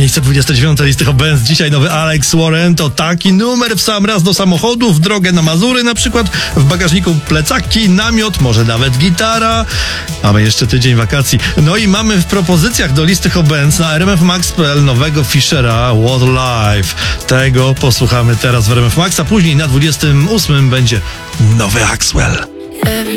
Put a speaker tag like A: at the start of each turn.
A: Miejsce 29 listy Hot Benz. Dzisiaj nowy Alex Warren. To taki numer w sam raz do samochodu, w drogę na Mazury na przykład. W bagażniku plecaki, namiot, może nawet gitara. Mamy jeszcze tydzień wakacji. No i mamy w propozycjach do listy Hot Benz na RMFMax.pl nowego Fischera What Life. Tego posłuchamy teraz w RMF Max, a później na 28 będzie nowy Axwell.
B: Every